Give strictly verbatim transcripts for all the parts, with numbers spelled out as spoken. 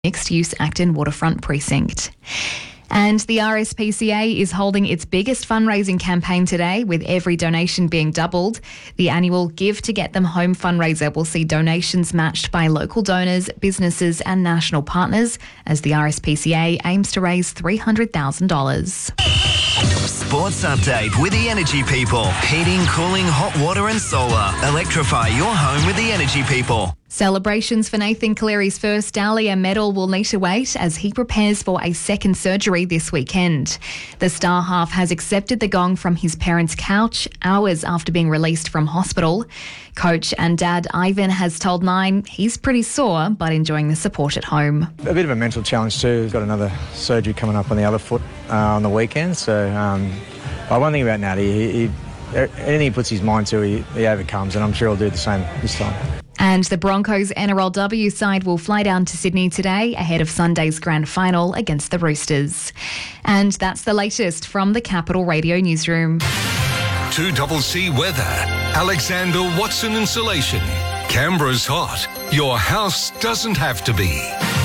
mixed-use Acton Waterfront Precinct. And the R S P C A is holding its biggest fundraising campaign today, with every donation being doubled. The annual Give to Get Them Home fundraiser will see donations matched by local donors, businesses and national partners, as the R S P C A aims to raise three hundred thousand dollars. Sports update with the Energy People. Heating, cooling, hot water and solar. Electrify your home with the Energy People. Celebrations for Nathan Cleary's first Dahlia medal will need to wait as he prepares for a second surgery this weekend. The star half has accepted the gong from his parents' couch hours after being released from hospital. Coach and dad Ivan has told Nine he's pretty sore but enjoying the support at home. A bit of a mental challenge too. He's got another surgery coming up on the other foot uh, on the weekend. So um, but one thing about Natty, he, he, anything he puts his mind to, he, he overcomes, and I'm sure he'll do the same this time. And the Broncos N R L W side will fly down to Sydney today ahead of Sunday's grand final against the Roosters. And that's the latest from the Capital Radio newsroom. two C C weather. Alexander Watson Insulation. Canberra's hot. Your house doesn't have to be.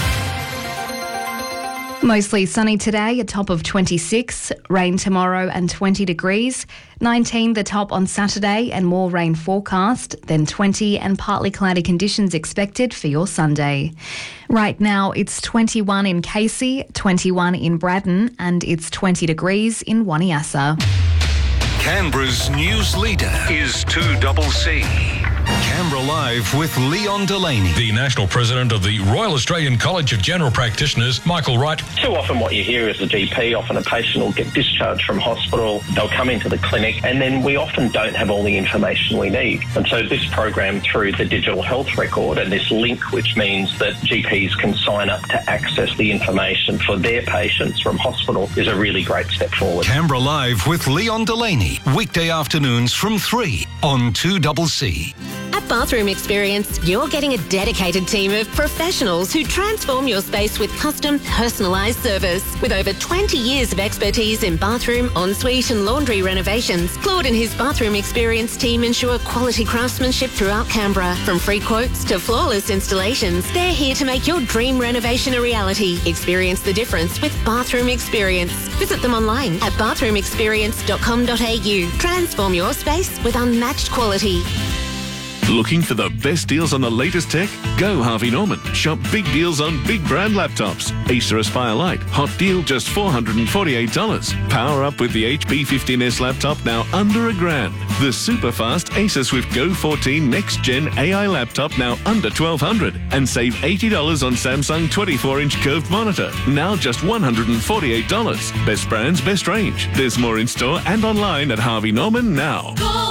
Mostly sunny today, a top of twenty-six. Rain tomorrow and twenty degrees. nineteen the top on Saturday and more rain forecast. Then twenty and partly cloudy conditions expected for your Sunday. Right now it's twenty-one in Casey, twenty-one in Braddon and it's twenty degrees in Waniassa. Canberra's news leader is two C C. Canberra Live with Leon Delaney. The National President of the Royal Australian College of General Practitioners, Michael Wright. Too often what you hear is a G P, often a patient will get discharged from hospital, they'll come into the clinic, and then we often don't have all the information we need. And so this program, through the digital health record and this link, which means that G Ps can sign up to access the information for their patients from hospital, is a really great step forward. Canberra Live with Leon Delaney. Weekday afternoons from three on two C C. At Bathroom Experience, you're getting a dedicated team of professionals who transform your space with custom, personalised service. With over twenty years of expertise in bathroom, ensuite and laundry renovations, Claude and his Bathroom Experience team ensure quality craftsmanship throughout Canberra. From free quotes to flawless installations, they're here to make your dream renovation a reality. Experience the difference with Bathroom Experience. Visit them online at bathroom experience dot com dot a u. Transform your space with unmatched quality. Looking for the best deals on the latest tech? Go Harvey Norman. Shop big deals on big brand laptops. Acer Aspire Lite, hot deal just four hundred forty-eight dollars. Power up with the H P fifteen S laptop now under a grand. The super fast Acer Swift Go fourteen Next Gen A I laptop now under twelve hundred dollars. And save eighty dollars on Samsung twenty-four inch curved monitor, now just one hundred forty-eight dollars. Best brands, best range. There's more in store and online at Harvey Norman now. Go!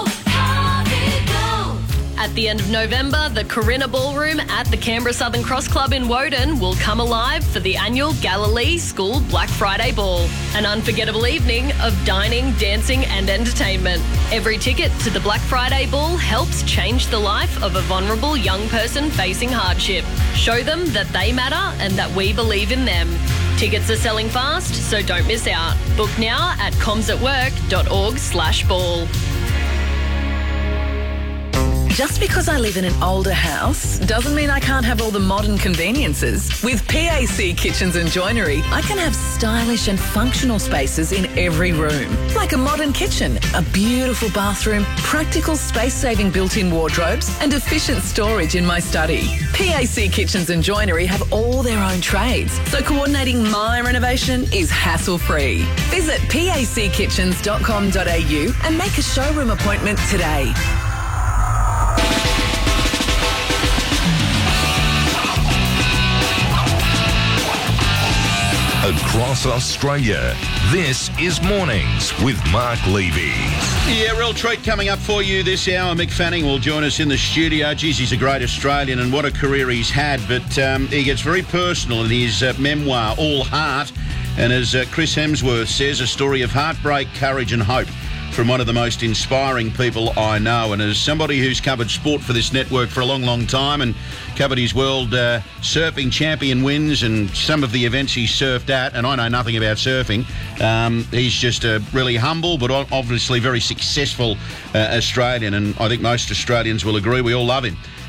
At the end of November, the Corinna Ballroom at the Canberra Southern Cross Club in Woden will come alive for the annual Galilee School Black Friday Ball, an unforgettable evening of dining, dancing and entertainment. Every ticket to the Black Friday Ball helps change the life of a vulnerable young person facing hardship. Show them that they matter and that we believe in them. Tickets are selling fast, so don't miss out. Book now at comsatwork dot org slash ball. Just because I live in an older house doesn't mean I can't have all the modern conveniences. With P A C Kitchens and Joinery, I can have stylish and functional spaces in every room. Like a modern kitchen, a beautiful bathroom, practical space-saving built-in wardrobes and efficient storage in my study. P A C Kitchens and Joinery have all their own trades, so coordinating my renovation is hassle-free. Visit p a c kitchens dot com dot a u and make a showroom appointment today. Across Australia, this is Mornings with Mark Levy. Yeah, real treat coming up for you this hour. Mick Fanning will join us in the studio. Geez, he's a great Australian and what a career he's had. But um, he gets very personal in his uh, memoir, All Heart. And as uh, Chris Hemsworth says, a story of heartbreak, courage and hope from one of the most inspiring people I know. And as somebody who's covered sport for this network for a long, long time and covered his world uh, surfing champion wins and some of the events he's surfed at, and I know nothing about surfing, um, he's just a really humble but obviously very successful uh, Australian, and I think most Australians will agree we all love him.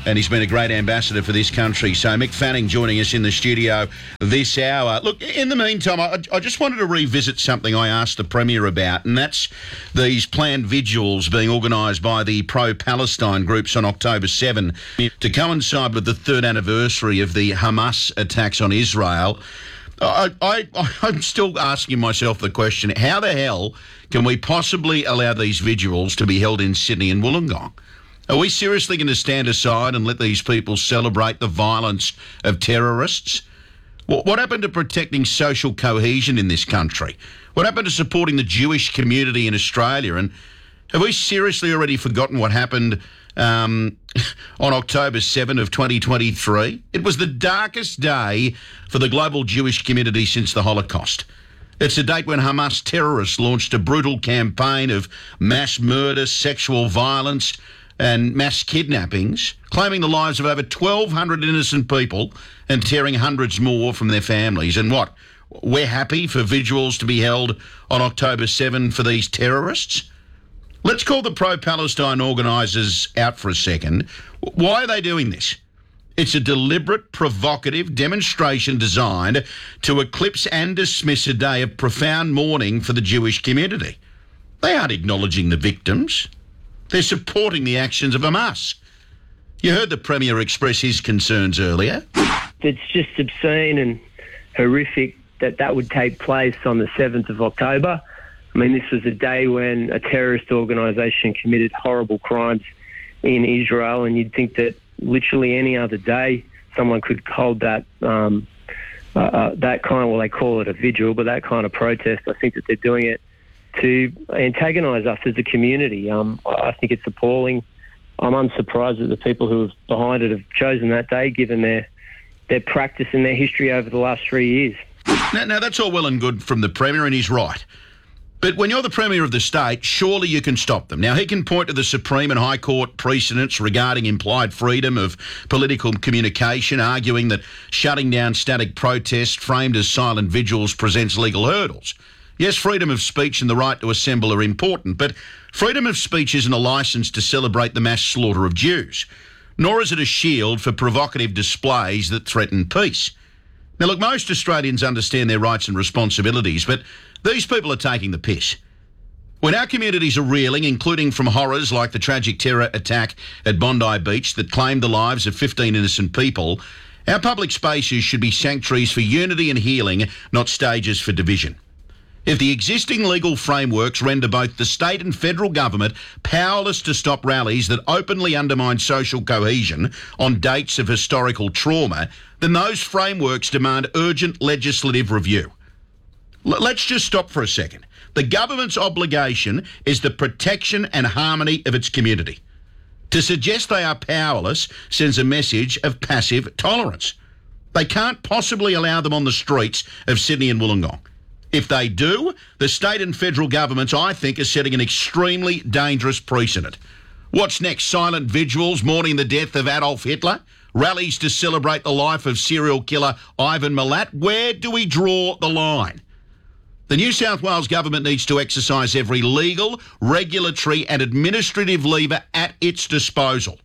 and he's been a great ambassador for this country. So Mick Fanning joining us in the studio this hour. Look, in the meantime, I, I just wanted to revisit something I asked the Premier about, and that's these planned vigils being organised by the pro-Palestine groups on October seventh to coincide with the third anniversary of the Hamas attacks on Israel. I, I, I'm still asking myself the question, how the hell can we possibly allow these vigils to be held in Sydney and Wollongong? Are we seriously going to stand aside and let these people celebrate the violence of terrorists? What, what happened to protecting social cohesion in this country? What happened to supporting the Jewish community in Australia? And have we seriously already forgotten what happened Um, on October seventh of twenty twenty-three? It was the darkest day for the global Jewish community since the Holocaust. It's a date when Hamas terrorists launched a brutal campaign of mass murder, sexual violence and mass kidnappings, claiming the lives of over twelve hundred innocent people and tearing hundreds more from their families. And what? We're happy for vigils to be held on October seventh for these terrorists? Let's call the pro-Palestine organisers out for a second. Why are they doing this? It's a deliberate, provocative demonstration designed to eclipse and dismiss a day of profound mourning for the Jewish community. They aren't acknowledging the victims. They're supporting the actions of Hamas. You heard the Premier express his concerns earlier. It's just obscene and horrific that that would take place on the seventh of October. I mean, this was a day when a terrorist organisation committed horrible crimes in Israel, and you'd think that literally any other day someone could hold that um, uh, uh, that kind of, well, they call it a vigil, but that kind of protest. I think that they're doing it to antagonise us as a community. Um, I think it's appalling. I'm unsurprised that the people who are behind it have chosen that day, given their their practice and their history over the last three years. Now, now that's all well and good from the Premier, and he's right. But when you're the Premier of the state, surely you can stop them. Now, he can point to the Supreme and High Court precedents regarding implied freedom of political communication, arguing that shutting down static protests framed as silent vigils presents legal hurdles. Yes, freedom of speech and the right to assemble are important, but freedom of speech isn't a licence to celebrate the mass slaughter of Jews, nor is it a shield for provocative displays that threaten peace. Now, look, most Australians understand their rights and responsibilities, but these people are taking the piss. When our communities are reeling, including from horrors like the tragic terror attack at Bondi Beach that claimed the lives of fifteen innocent people, our public spaces should be sanctuaries for unity and healing, not stages for division. If the existing legal frameworks render both the state and federal government powerless to stop rallies that openly undermine social cohesion on dates of historical trauma, then those frameworks demand urgent legislative review. L- let's just stop for a second. The government's obligation is the protection and harmony of its community. To suggest they are powerless sends a message of passive tolerance. They can't possibly allow them on the streets of Sydney and Wollongong. If they do, the state and federal governments, I think, are setting an extremely dangerous precedent. What's next? Silent vigils mourning the death of Adolf Hitler? Rallies to celebrate the life of serial killer Ivan Milat? Where do we draw the line? The New South Wales government needs to exercise every legal, regulatory and administrative lever at its disposal,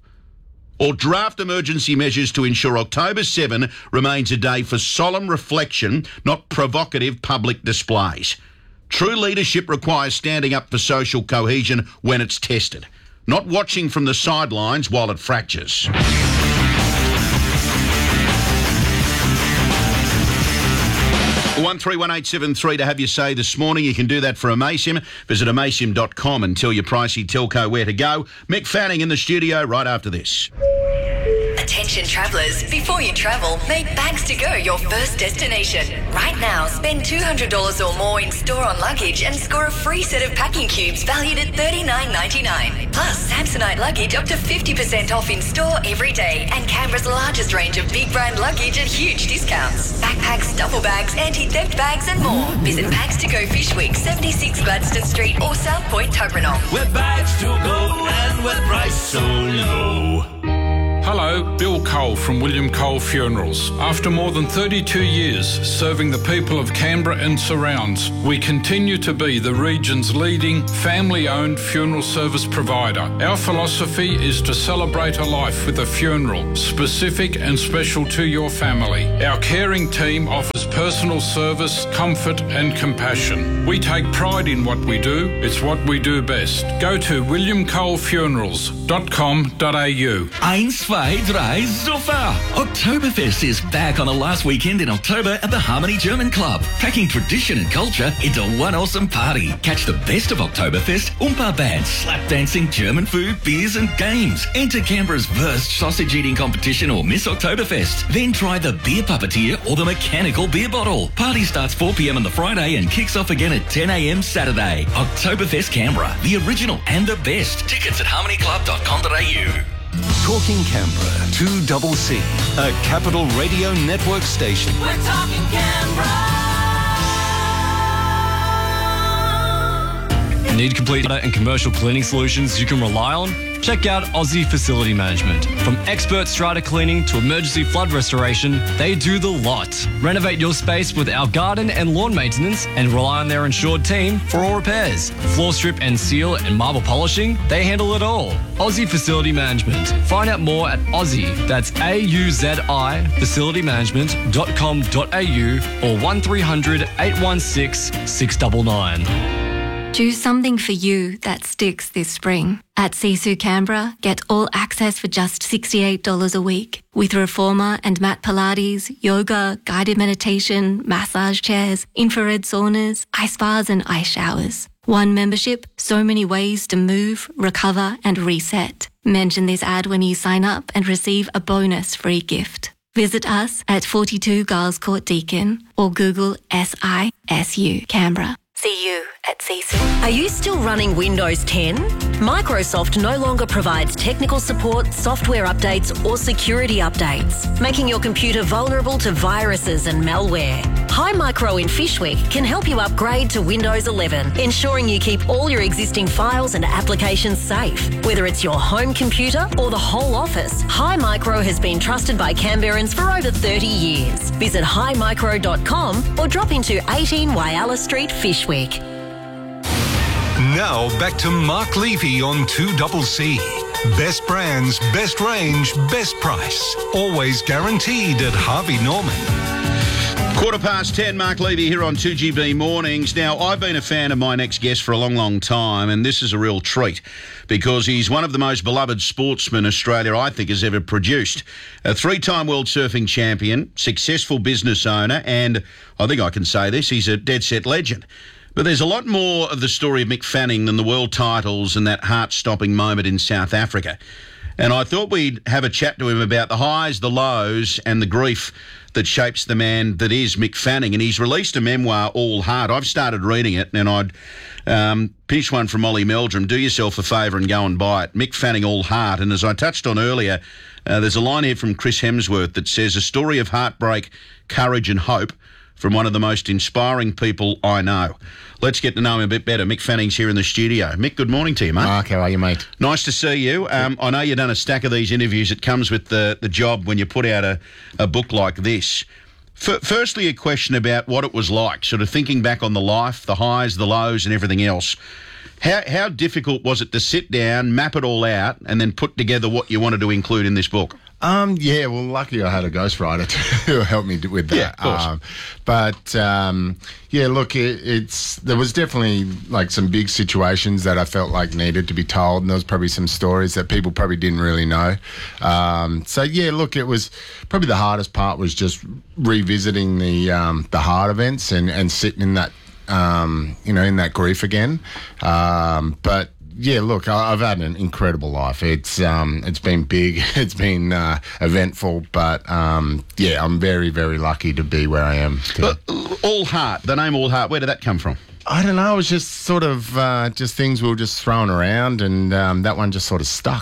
or draft emergency measures to ensure October seventh remains a day for solemn reflection, not provocative public displays. True leadership requires standing up for social cohesion when it's tested, not watching from the sidelines while it fractures. one three one eight seven three to have your say this morning. You can do that for Amaysim. Visit amaysim dot com and tell your pricey telco where to go. Mick Fanning in the studio right after this. Attention travellers, before you travel, make Bags to Go your first destination. Right now, spend two hundred dollars or more in store on luggage and score a free set of packing cubes valued at thirty-nine ninety-nine. Plus, Samsonite luggage up to fifty percent off in store every day, and Canberra's largest range of big brand luggage at huge discounts. Backpacks, duffel bags, anti-theft bags and more. Visit Bags to Go Fish Week, seventy-six Gladstone Street or South Point, Tuggeranong. We're Bags to Go and we're priced so low. Hello, Bill Cole from William Cole Funerals. After more than thirty-two years serving the people of Canberra and surrounds, we continue to be the region's leading family-owned funeral service provider. Our philosophy is to celebrate a life with a funeral, specific and special to your family. Our caring team offers personal service, comfort and compassion. We take pride in what we do. It's what we do best. Go to william cole funerals dot com dot a u. Eins, zwei, drei, super! Oktoberfest is back on the last weekend in October at the Harmony German Club, packing tradition and culture into one awesome party. Catch the best of Oktoberfest, Oompa bands, slap dancing, German food, beers and games. Enter Canberra's Wurst sausage eating competition or Miss Oktoberfest. Then try the beer puppeteer or the mechanical beer bottle. Party starts four p m on the Friday and kicks off again at ten a m Saturday. Oktoberfest Canberra, the original and the best. Tickets at harmony club dot com dot a u. Talking Canberra, two double C, a Capital Radio Network station. We're talking Canberra. Need complete data and commercial cleaning solutions you can rely on? Check out Aussie Facility Management. From expert strata cleaning to emergency flood restoration, they do the lot. Renovate your space with our garden and lawn maintenance and rely on their insured team for all repairs. Floor strip and seal and marble polishing, they handle it all. Aussie Facility Management. Find out more at Aussie, that's A U Z I, facility management dot com dot a u or one three hundred, eight one six, six nine nine. Do something for you that sticks this spring. At Sisu Canberra, get all access for just sixty-eight dollars a week. With Reformer and mat Pilates, yoga, guided meditation, massage chairs, infrared saunas, ice baths and ice showers. One membership, so many ways to move, recover and reset. Mention this ad when you sign up and receive a bonus free gift. Visit us at forty-two Giles Court Deakin or Google S I S U Canberra. See you at Sisu. Are you still running Windows ten? Microsoft no longer provides technical support, software updates or security updates, making your computer vulnerable to viruses and malware. Hi Micro in Fishwick can help you upgrade to Windows eleven, ensuring you keep all your existing files and applications safe. Whether it's your home computer or the whole office, Hi Micro has been trusted by Canberrans for over thirty years. Visit hi micro dot com or drop into eighteen Whyalla Street, Fishwick. Now back to Mark Levy on two double C. Best brands, best range, best price. Always guaranteed at Harvey Norman. Quarter past ten, Mark Levy here on two G B Mornings. Now, I've been a fan of my next guest for a long, long time, and this is a real treat because he's one of the most beloved sportsmen Australia, I think, has ever produced. A three-time world surfing champion, successful business owner, and I think I can say this, he's a dead-set legend. But there's a lot more of the story of Mick Fanning than the world titles and that heart-stopping moment in South Africa. And I thought we'd have a chat to him about the highs, the lows and the grief that shapes the man that is Mick Fanning. And he's released a memoir, All Heart. I've started reading it and I'd um, pitch one from Ollie Meldrum. Do yourself a favour and go and buy it. Mick Fanning, All Heart. And as I touched on earlier, uh, there's a line here from Chris Hemsworth that says, a story of heartbreak, courage and hope from one of the most inspiring people I know. Let's get to know him a bit better. Mick Fanning's here in the studio. Mick, good morning to you, mate. Mark, how are you, mate? Nice to see you. Um, I know you've done a stack of these interviews. It comes with the, the job when you put out a, a book like this. F- firstly, a question about what it was like, sort of thinking back on the life, the highs, the lows and everything else. How, how difficult was it to sit down, map it all out and then put together what you wanted to include in this book? Um, yeah, well, luckily I had a ghostwriter to help me with that. Yeah, of course. Um, but, um, yeah, look, it, it's there was definitely like some big situations that I felt like needed to be told, and there was probably some stories that people probably didn't really know. Um, so, yeah, look, it was probably the hardest part was just revisiting the um, the hard events and, and sitting in that, um, you know, in that grief again. Um, but, yeah, look, I've had an incredible life. It's um, it's been big, it's been uh, eventful, but um, yeah, I'm very, very lucky to be where I am today. But All Heart, the name All Heart, where did that come from? I don't know. It was just sort of uh, just things we were just throwing around, and um, that one just sort of stuck.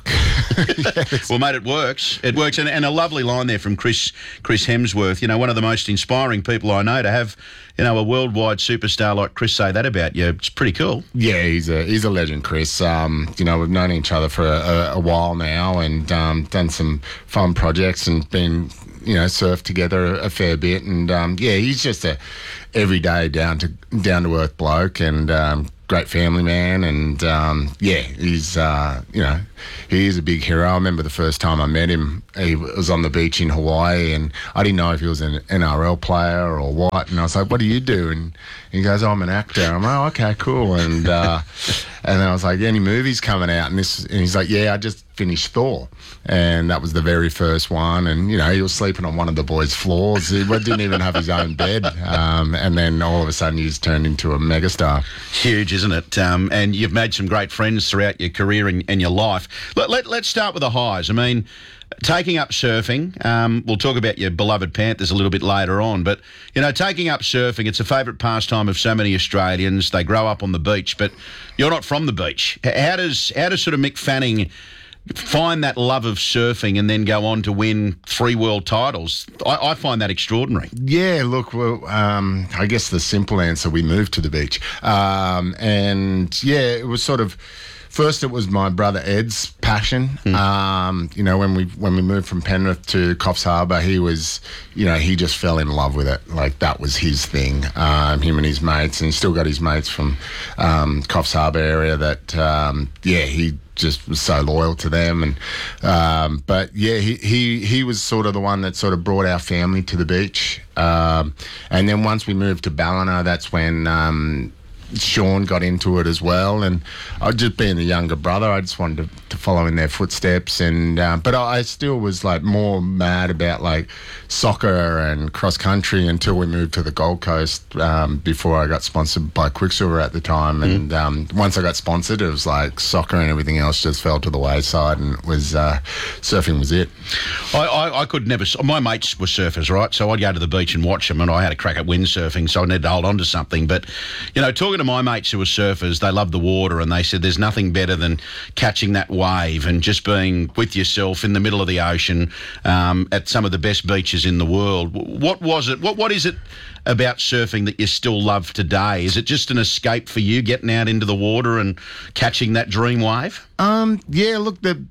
Well, mate, it works. It works. And, and a lovely line there from Chris Chris Hemsworth, you know, one of the most inspiring people I know to have, you know, a worldwide superstar like Chris say that about you. It's pretty cool. Yeah, he's a he's a legend, Chris. Um, you know, we've known each other for a, a while now and um, done some fun projects and been, you know, surfed together a fair bit. And, um, yeah, he's just a everyday down to down to earth bloke and um, great family man. And, um, yeah, he's, uh, you know, he is a big hero. I remember the first time I met him, he was on the beach in Hawaii and I didn't know if he was an N R L player or what. And I was like, what do you do? And he goes, oh, I'm an actor. I'm like, oh, okay, cool. And uh, and then I was like, any movies coming out? And this, and he's like, yeah, I just finished Thor. And that was the very first one. And, you know, he was sleeping on one of the boys' floors. He didn't even have his own bed. Um, and then all of a sudden he's turned into a megastar. Huge, isn't it? Um, and you've made some great friends throughout your career and, and your life. Let, let, let's start with the highs. I mean, taking up surfing, um, we'll talk about your beloved Panthers a little bit later on, but, you know, taking up surfing, it's a favourite pastime of so many Australians. They grow up on the beach, but you're not from the beach. How does, how does sort of Mick Fanning find that love of surfing and then go on to win three world titles? I, I find that extraordinary. Yeah, look, well, um, I guess the simple answer, we moved to the beach. Um, and, yeah, it was sort of... First, it was my brother Ed's passion. Mm. Um, you know, when we when we moved from Penrith to Coffs Harbour, he was, you know, he just fell in love with it. Like, that was his thing. Um, him and his mates, and he's still got his mates from um, Coffs Harbour area that, um, yeah, he just was so loyal to them. And um, but yeah, he, he he was sort of the one that sort of brought our family to the beach. Um, and then once we moved to Ballina, that's when Um, Sean got into it as well, and I just being the younger brother, I just wanted to, to follow in their footsteps. And uh, but I, I still was like more mad about like soccer and cross country until we moved to the Gold Coast. Um, before I got sponsored by Quicksilver at the time, mm. and um, once I got sponsored, it was like soccer and everything else just fell to the wayside, and it was uh, surfing was it. I, I, I could never. My mates were surfers, right? So I'd go to the beach and watch them, and I had a crack at windsurfing, so I needed to hold on to something. But you know, talking to my mates who were surfers, they loved the water, and they said there's nothing better than catching that wave and just being with yourself in the middle of the ocean um, at some of the best beaches in the world. What was it? What What is it about surfing that you still love today? Is it just an escape for you, getting out into the water and catching that dream wave? Um, yeah, look, the...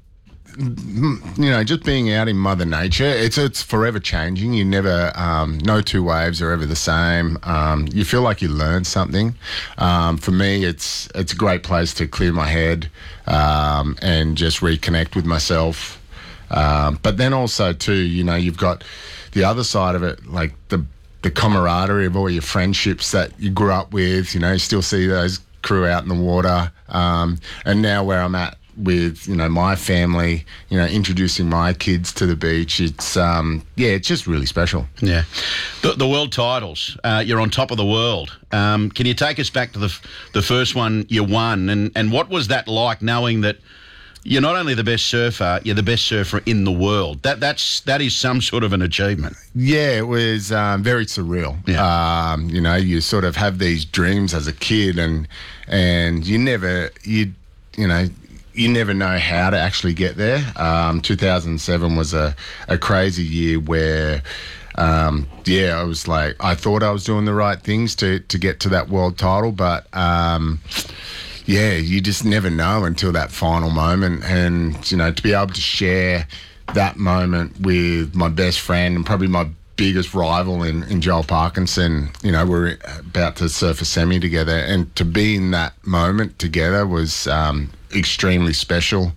you know, just being out in Mother Nature, it's it's forever changing. You never, um, no two waves are ever the same. Um, you feel like you learn something. Um, for me, it's it's a great place to clear my head um, and just reconnect with myself. Um, but then also too, you know, you've got the other side of it, like the the camaraderie of all your friendships that you grew up with. You know, you still see those crew out in the water. Um, and now where I'm at with, you know, my family, you know, introducing my kids to the beach, it's, um, yeah, it's just really special. Yeah. The, the world titles, uh, you're on top of the world. Um, can you take us back to the the first one you won, and, and what was that like, knowing that you're not only the best surfer, you're the best surfer in the world? That that's that is some sort of an achievement. Yeah, it was um, very surreal. Yeah. Um, you know, you sort of have these dreams as a kid, and and you never, you you know, you never know how to actually get there. Um, two thousand seven was a, a crazy year where, um, yeah, I was like, I thought I was doing the right things to, to get to that world title, but um, yeah, you just never know until that final moment. And, you know, to be able to share that moment with my best friend and probably my biggest rival in, in Joel Parkinson, you know, we're about to surf a semi together, and to be in that moment together was um, extremely special.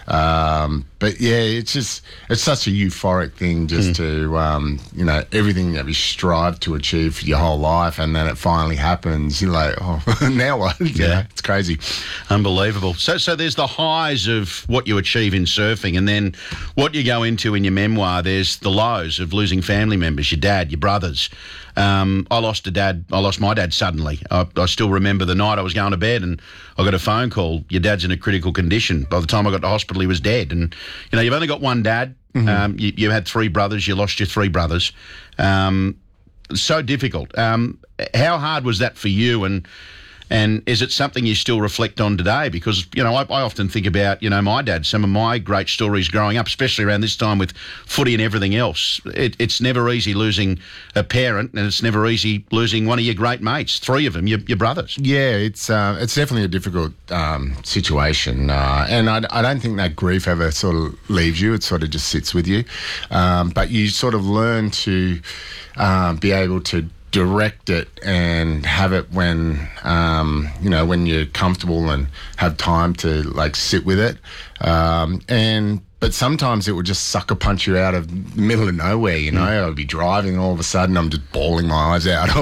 Um, but yeah, it's just, it's such a euphoric thing just mm. to, um, you know, everything that we strive to achieve for your whole life, and then it finally happens. You're like, oh, now what? Yeah, yeah, it's crazy. Unbelievable. So, so there's the highs of what you achieve in surfing, and then what you go into in your memoir, there's the lows of losing family members, your dad, your brothers. Um, I lost a dad. I lost my dad suddenly. I, I still remember the night I was going to bed and I got a phone call. Your dad's in a critical condition. By the time I got to hospital, he was dead. And, you know, you've only got one dad. Mm-hmm. Um, you, you had three brothers. You lost your three brothers. Um, so difficult. Um, how hard was that for you? And And is it something you still reflect on today? Because, you know, I, I often think about, you know, my dad, some of my great stories growing up, especially around this time with footy and everything else. It, it's never easy losing a parent, and it's never easy losing one of your great mates, three of them, your, your brothers. Yeah, it's uh, it's definitely a difficult um, situation. Uh, and I, I don't think that grief ever sort of leaves you. It sort of just sits with you. Um, but you sort of learn to uh, be able to direct it and have it when um, you know when you're comfortable and have time to like sit with it. Um, and but sometimes it would just sucker punch you out of the middle of nowhere. You know, mm. I'd be driving, and all of a sudden I'm just bawling my eyes out.